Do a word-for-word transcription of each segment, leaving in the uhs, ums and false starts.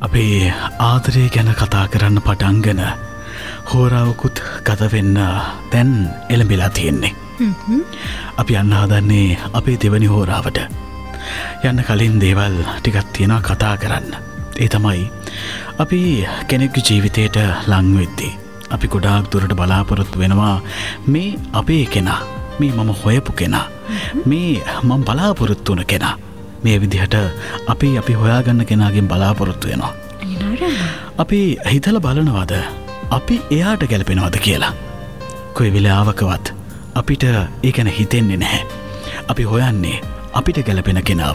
අපේ ආදරය ගැන කතා කරන්න පටන්ගෙන හෝරාවකුත් ගත වෙන්න දැන් එළඹිලා තියෙන්නේ. අපි යන්න හදන්නේ අපේ දෙවනි හෝරාවට. යන්න කලින් දේවල් ටිකක් තියෙනවා කතා කරන්න. ඒ තමයි අපි කෙනෙක්ගේ ජීවිතයට ලං වෙද්දී අපි ගොඩාක් දුරට බලාපොරොත්තු වෙනවා මේ අපේ කෙනා, මේ මම හොයපු කෙනා, මේ මම බලාපොරොත්තු වුණ කෙනා. මේ විදිහට අපි අපි හොයාගන්න කෙනාගෙන් බලාපොරොත්තු වෙනවා. අපි හිතලා බලනවාද අපි එයාට ගැලපෙනවද කියලා? කොයි වෙලාවකවත් අපිට ඒ ගැන හිතෙන්නේ නැහැ. අපි හොයන්නේ අපිට ගැලපෙන කෙනාව.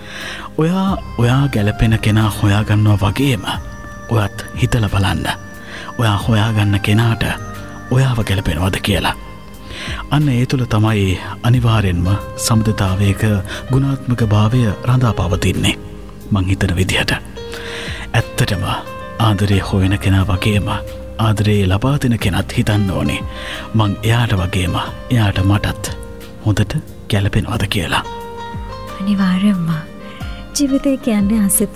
ඔයා ඔයා ගැලපෙන කෙනා හොයාගන්නවා වගේම ඔයත් හිතලා බලන්න. ඔයා හොයාගන්න කෙනාට ඔයාව ගැලපෙනවද කියලා. අන්න ඒ තුළ තමයි අනිවාර්යෙන්ම සම්බන්ධතාවයක ගුණාත්මක භාවය රඳා පවතින්නේ. මං හිතන විදිහට ඇත්තටම ආදරේ හොයන කෙනා වගේම ආදරේ ලබා දෙන කෙනත් හිතන්න ඕනේ මං එයාට වගේම එයාට මටත් හොඳට ගැලපෙනවද කියලා. අනිවාර්යයෙන්ම ජීවිතේ කියන්නේ අසිත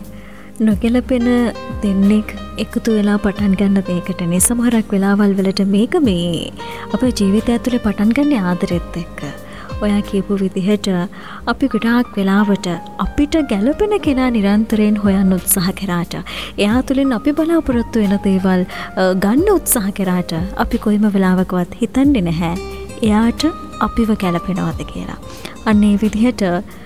නොගැලපෙන දෙන්නෙක් එකතු වෙලා පටන් ගන්න දෙයකටනේ. සමහරක් වෙලාවල් වලට මේක මේ අපේ ජීවිතය ඇතුලේ පටන් ගන්න ආදරෙත් එක්ක. ඔයා කියපු විදිහට අපි ගොඩාක් වෙලාවට අපිට ගැලපෙන කෙනා නිරන්තරයෙන් හොයන්න උත්සාහ කරාට, එයා තුළින් අපි බලාපොරොත්තු වෙන දේවල් ගන්න උත්සාහ කරාට අපි කොයිම වෙලාවකවත් හිතන්නේ නැහැ එයාට අපිව ගැලපෙනවද කියලා. අන්න ඒ විදිහට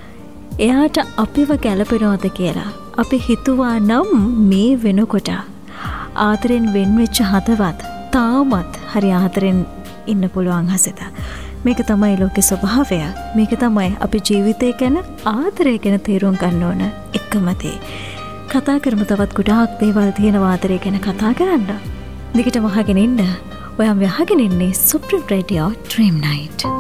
එයාට අපිව ගැලපෙනවද කියලා අපි හිතුවා නම් මේ වෙනකොට ආදරෙන් වෙන් වෙච්ච හදවත් තාමත් හරි ආදරෙන් ඉන්න පුළුවන් හසිත. මේක තමයි ලෝකේ ස්වභාවය. මේක තමයි අපි ජීවිතය ගැන ආදරය ගැන තේරුම් ගන්න ඕන එකම දේ. කතා කරමු තවත් ගොඩාක් දේවල් තියෙනවා ආදරය ගැන කතා කරන්න. දිගටම අහගෙන ඉන්න. ඔයම අහගෙන ඉන්නේ සුප්‍රීම රේඩියෝ ඩ්‍රීම් නයිට්.